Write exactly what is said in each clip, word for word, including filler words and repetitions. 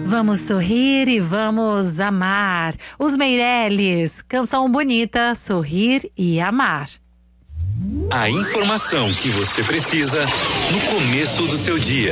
Vamos sorrir e vamos amar. Os Meirelles, canção bonita, sorrir e amar. A informação que você precisa no começo do seu dia.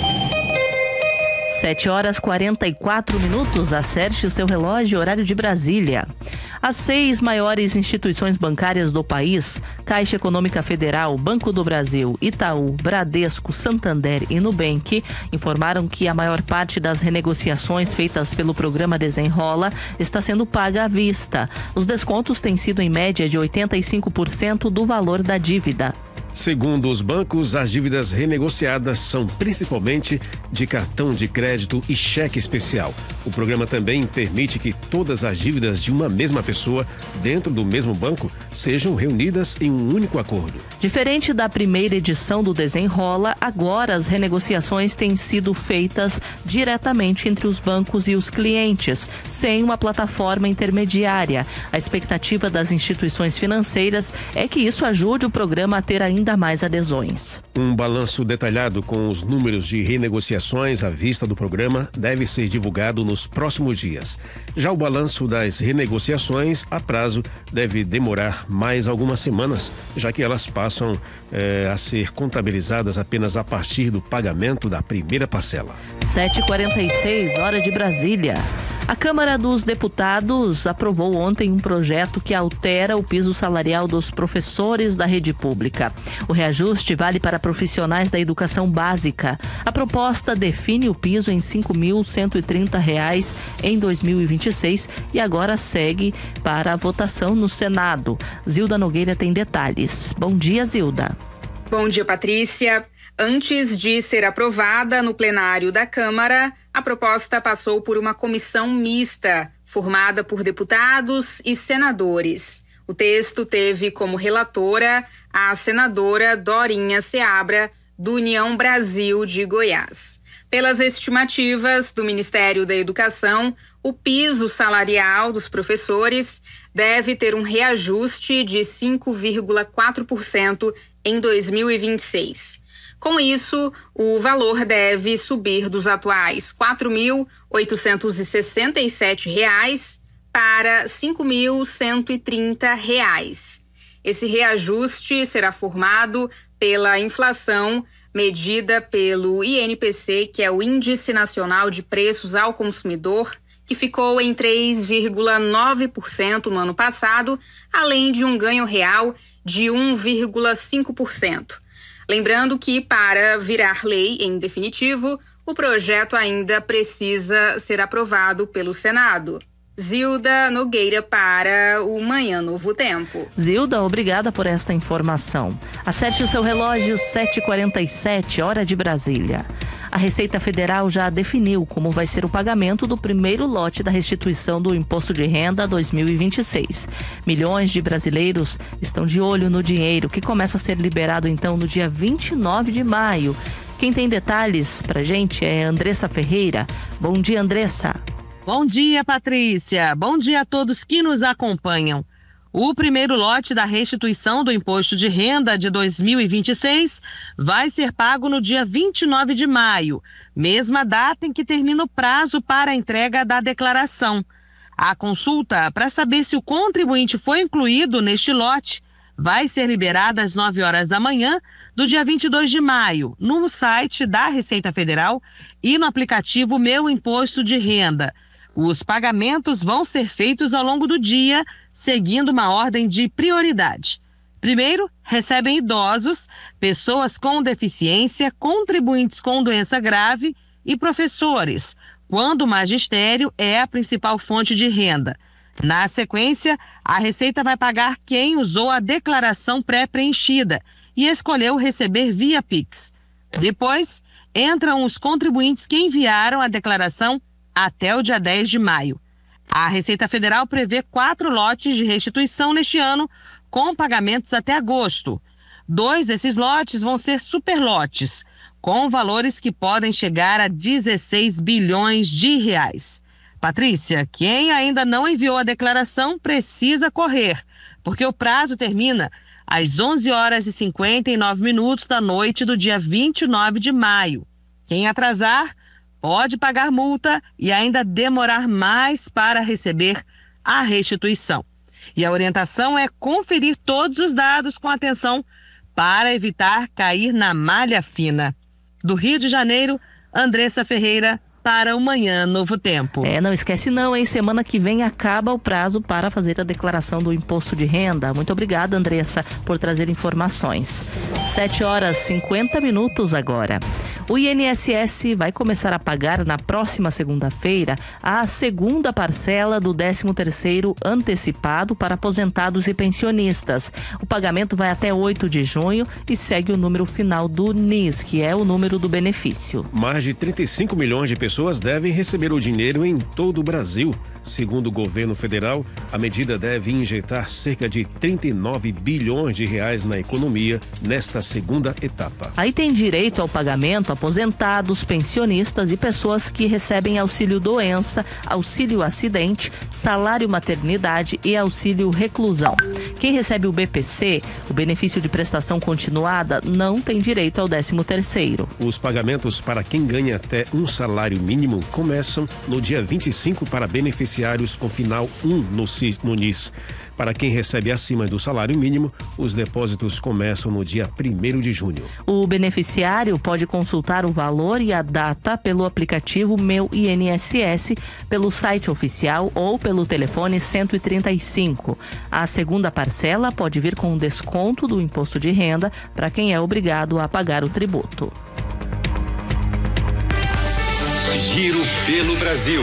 sete horas quarenta e quatro minutos. Acerte o seu relógio, horário de Brasília. As seis maiores instituições bancárias do país, Caixa Econômica Federal, Banco do Brasil, Itaú, Bradesco, Santander e Nubank, informaram que a maior parte das renegociações feitas pelo programa Desenrola está sendo paga à vista. Os descontos têm sido em média de oitenta e cinco por cento do valor da dívida. Segundo os bancos, as dívidas renegociadas são principalmente de cartão de crédito e cheque especial. O programa também permite que todas as dívidas de uma mesma pessoa dentro do mesmo banco sejam reunidas em um único acordo. Diferente da primeira edição do Desenrola, agora as renegociações têm sido feitas diretamente entre os bancos e os clientes, sem uma plataforma intermediária. A expectativa das instituições financeiras é que isso ajude o programa a ter ainda ainda mais adesões. Um balanço detalhado com os números de renegociações à vista do programa deve ser divulgado nos próximos dias. Já o balanço das renegociações a prazo deve demorar mais algumas semanas, já que elas passam é, a ser contabilizadas apenas a partir do pagamento da primeira parcela. sete e quarenta e seis, hora de Brasília. A Câmara dos Deputados aprovou ontem um projeto que altera o piso salarial dos professores da rede pública. O reajuste vale para profissionais da educação básica. A proposta define o piso em cinco mil cento e trinta reais em dois mil e vinte e seis e agora segue para a votação no Senado. Zilda Nogueira tem detalhes. Bom dia, Zilda. Bom dia, Patrícia. Antes de ser aprovada no plenário da Câmara, a proposta passou por uma comissão mista, formada por deputados e senadores. O texto teve como relatora a senadora Dorinha Seabra, do União Brasil de Goiás. Pelas estimativas do Ministério da Educação, o piso salarial dos professores deve ter um reajuste de cinco vírgula quatro por cento em dois mil e vinte e seis. Com isso, o valor deve subir dos atuais quatro mil oitocentos e sessenta e sete reais para cinco mil cento e trinta reais. Esse reajuste será formado pela inflação medida pelo I N P C, que é o Índice Nacional de Preços ao Consumidor, que ficou em três vírgula nove por cento no ano passado, além de um ganho real de um vírgula cinco por cento. Lembrando que, para virar lei em definitivo, o projeto ainda precisa ser aprovado pelo Senado. Zilda Nogueira para o Manhã Novo Tempo. Zilda, obrigada por esta informação. Acerte o seu relógio, sete e quarenta e sete, hora de Brasília. A Receita Federal já definiu como vai ser o pagamento do primeiro lote da restituição do Imposto de Renda dois mil e vinte e seis. Milhões de brasileiros estão de olho no dinheiro, que começa a ser liberado então no dia vinte e nove de maio. Quem tem detalhes pra gente é Andressa Ferreira. Bom dia, Andressa. Bom dia, Patrícia. Bom dia a todos que nos acompanham. O primeiro lote da restituição do Imposto de Renda de dois mil e vinte e seis vai ser pago no dia vinte e nove de maio, mesma data em que termina o prazo para a entrega da declaração. A consulta para saber se o contribuinte foi incluído neste lote vai ser liberada às nove horas da manhã do dia vinte e dois de maio, no site da Receita Federal e no aplicativo Meu Imposto de Renda. Os pagamentos vão ser feitos ao longo do dia, seguindo uma ordem de prioridade. Primeiro, recebem idosos, pessoas com deficiência, contribuintes com doença grave e professores, quando o magistério é a principal fonte de renda. Na sequência, a Receita vai pagar quem usou a declaração pré-preenchida e escolheu receber via Pix. Depois, entram os contribuintes que enviaram a declaração até o dia dez de maio. A Receita Federal prevê quatro lotes de restituição neste ano, com pagamentos até agosto. Dois desses lotes vão ser superlotes, com valores que podem chegar a dezesseis bilhões de reais. Patrícia, quem ainda não enviou a declaração precisa correr, porque o prazo termina às onze horas e cinquenta e nove minutos da noite do dia vinte e nove de maio. Quem atrasar pode pagar multa e ainda demorar mais para receber a restituição. E a orientação é conferir todos os dados com atenção para evitar cair na malha fina. Do Rio de Janeiro, Andressa Ferreira, para o Manhã Novo Tempo. É, não esquece não, hein? Semana que vem acaba o prazo para fazer a declaração do imposto de renda. Muito obrigada, Andressa, por trazer informações. sete horas e cinquenta minutos agora. O I N S S vai começar a pagar na próxima segunda-feira a segunda parcela do décimo terceiro antecipado para aposentados e pensionistas. O pagamento vai até oito de junho e segue o número final do N I S, que é o número do benefício. Mais de trinta e cinco milhões de pessoas devem receber o dinheiro em todo o Brasil. Segundo o governo federal, a medida deve injetar cerca de trinta e nove bilhões de reais na economia nesta segunda etapa. Aí tem direito ao pagamento aposentados, pensionistas e pessoas que recebem auxílio doença, auxílio acidente, salário maternidade e auxílio reclusão. Quem recebe o B P C, o benefício de prestação continuada, não tem direito ao décimo terceiro. Os pagamentos para quem ganha até um salário mínimo começam no dia vinte e cinco para beneficiários com final um no N I S. Para quem recebe acima do salário mínimo, os depósitos começam no dia primeiro de junho. O beneficiário pode consultar o valor e a data pelo aplicativo Meu I N S S, pelo site oficial ou pelo telefone cento e trinta e cinco. A segunda parcela pode vir com desconto do imposto de renda para quem é obrigado a pagar o tributo. Giro pelo Brasil.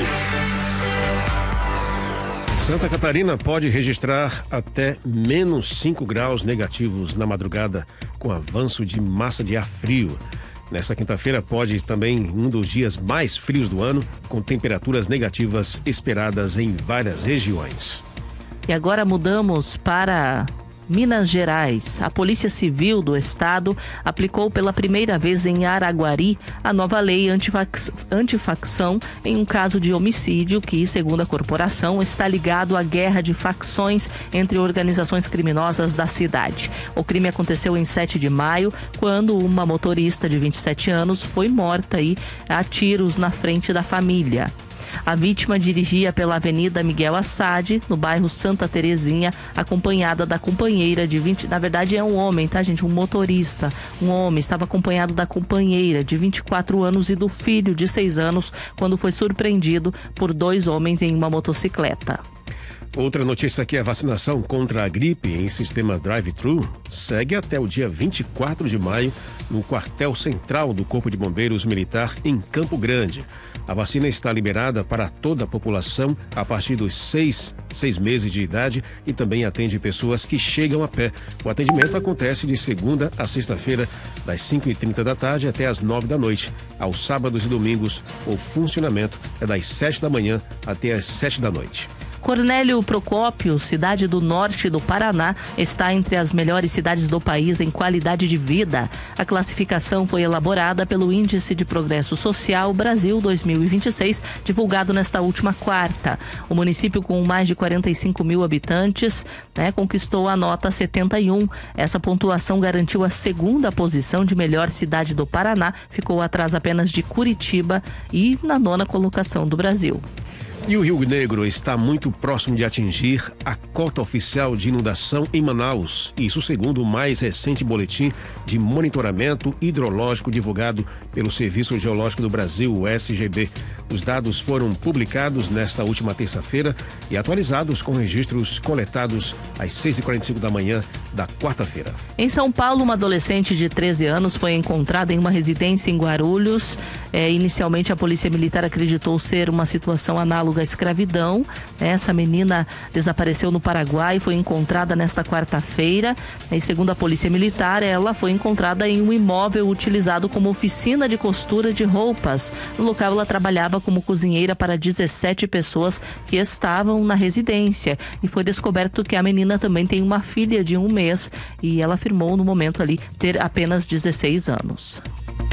Santa Catarina pode registrar até menos cinco graus negativos na madrugada, com avanço de massa de ar frio. Nessa quinta-feira pode também um dos dias mais frios do ano, com temperaturas negativas esperadas em várias regiões. E agora mudamos para Minas Gerais. A Polícia Civil do Estado aplicou pela primeira vez em Araguari a nova lei antifac- antifacção em um caso de homicídio que, segundo a corporação, está ligado à guerra de facções entre organizações criminosas da cidade. O crime aconteceu em sete de maio, quando uma motorista de vinte e sete anos foi morta aí a tiros na frente da família. A vítima dirigia pela Avenida Miguel Assad, no bairro Santa Terezinha, acompanhada da companheira de vinte... Na verdade é um homem, tá, gente? Um motorista. Um homem estava acompanhado da companheira de vinte e quatro anos e do filho de seis anos, quando foi surpreendido por dois homens em uma motocicleta. Outra notícia aqui é a vacinação contra a gripe em sistema drive-thru segue até o dia vinte e quatro de maio no quartel central do Corpo de Bombeiros Militar em Campo Grande. A vacina está liberada para toda a população a partir dos seis, seis meses de idade e também atende pessoas que chegam a pé. O atendimento acontece de segunda a sexta-feira, das cinco e trinta da tarde até as nove da noite. Aos sábados e domingos, o funcionamento é das sete da manhã até as sete da noite. Cornélio Procópio, cidade do norte do Paraná, está entre as melhores cidades do país em qualidade de vida. A classificação foi elaborada pelo Índice de Progresso Social Brasil dois mil e vinte e seis, divulgado nesta última quarta. O município, com mais de quarenta e cinco mil habitantes, né, conquistou a nota setenta e um. Essa pontuação garantiu a segunda posição de melhor cidade do Paraná, ficou atrás apenas de Curitiba e na nona colocação do Brasil. E o Rio Negro está muito próximo de atingir a cota oficial de inundação em Manaus. Isso segundo o mais recente boletim de monitoramento hidrológico divulgado pelo Serviço Geológico do Brasil, o S G B. Os dados foram publicados nesta última terça-feira e atualizados com registros coletados às seis e quarenta e cinco da manhã da quarta-feira. Em São Paulo, uma adolescente de treze anos foi encontrada em uma residência em Guarulhos. É, inicialmente, a Polícia Militar acreditou ser uma situação análoga à escravidão. Essa menina desapareceu no Paraguai e foi encontrada nesta quarta-feira. E, segundo a Polícia Militar, ela foi encontrada em um imóvel utilizado como oficina de costura de roupas. No local, ela trabalhava como cozinheira para dezessete pessoas que estavam na residência. E foi descoberto que a menina também tem uma filha de um mês e ela afirmou no momento ali ter apenas dezesseis anos.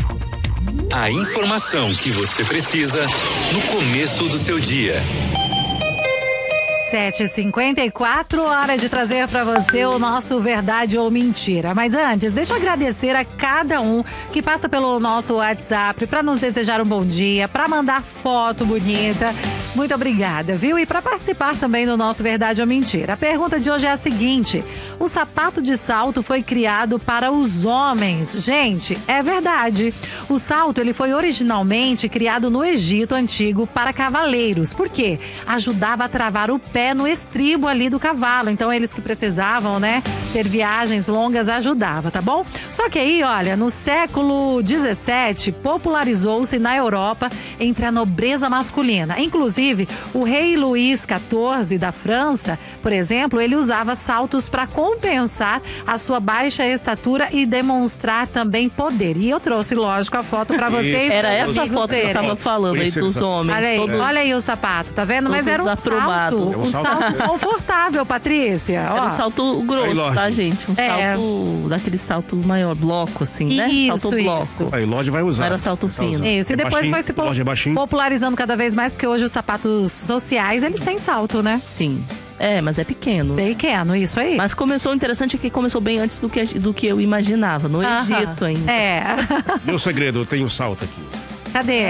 A informação que você precisa no começo do seu dia. sete e cinquenta e quatro, hora de trazer para você o nosso Verdade ou Mentira. Mas antes, deixa eu agradecer a cada um que passa pelo nosso WhatsApp para nos desejar um bom dia, para mandar foto bonita. Muito obrigada, viu? E para participar também do nosso Verdade ou Mentira. A pergunta de hoje é a seguinte: o sapato de salto foi criado para os homens? Gente, é verdade. O salto ele foi originalmente criado no Egito Antigo para cavaleiros. Por quê? Ajudava a travar o pé no estribo ali do cavalo. Então, eles que precisavam, né, ter viagens longas, ajudava, tá bom? Só que aí, olha, no século dezessete, popularizou-se na Europa entre a nobreza masculina. Inclusive, o rei Luís quatorze da França, por exemplo, ele usava saltos para compensar a sua baixa estatura e demonstrar também poder. E eu trouxe, lógico, a foto para vocês. Era essa amigos foto que eu verem. estava falando aí dos homens. Olha aí, todos, olha aí o sapato, tá vendo? Mas todos era um aprumados. salto, É um um salto. salto confortável, Patrícia. Era Ó. um salto Aí, grosso, Lorde. tá, gente? Um É. salto, daquele salto maior, bloco, assim, né? Isso, Salto bloco. isso. Aí, Lorde vai usar. Não era salto Vai fino. usar. Isso, e É depois baixinho, foi se po- Lorde é baixinho. popularizando cada vez mais, porque hoje os sapatos sociais, eles têm salto, né? Sim. É, mas é pequeno. Pequeno, isso aí. Mas começou, interessante é que começou bem antes do que, do que eu imaginava, no Aham. Egito ainda. É. Meu segredo, eu tenho salto aqui. Cadê?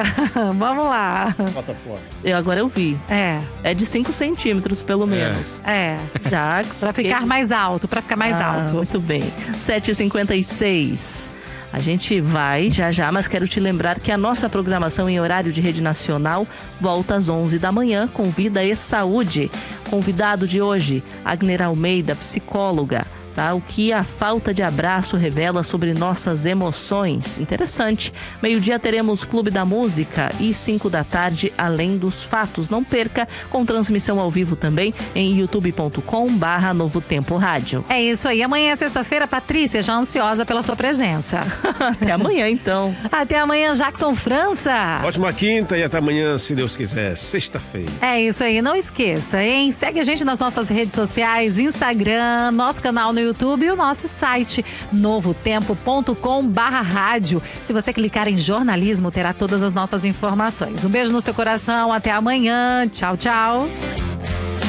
Vamos lá. Bota fora. Eu, agora eu vi. É, É de cinco centímetros, pelo menos. é. Já, Pra ficar mais alto, pra ficar mais Ah, alto. Muito bem. sete e cinquenta e seis. A gente vai já já, mas quero te lembrar que a nossa programação em horário de rede nacional volta às onze da manhã com Vida e Saúde. Convidado de hoje, Agner Almeida, psicóloga. Tá? O que a falta de abraço revela sobre nossas emoções. Interessante. Meio-dia teremos Clube da Música e cinco da tarde, Além dos Fatos. Não perca, com transmissão ao vivo também em youtube ponto com barra Novo Tempo Rádio. É isso aí. Amanhã é sexta-feira, Patrícia, já ansiosa pela sua presença. Até amanhã, então. Até amanhã, Jackson França. Ótima quinta e até amanhã, se Deus quiser. Sexta-feira. É isso aí, não esqueça, hein? Segue a gente nas nossas redes sociais, Instagram, nosso canal no YouTube e o nosso site novo tempo ponto com barra rádio. Se você clicar em jornalismo, terá todas as nossas informações. Um beijo no seu coração, até amanhã. Tchau, tchau.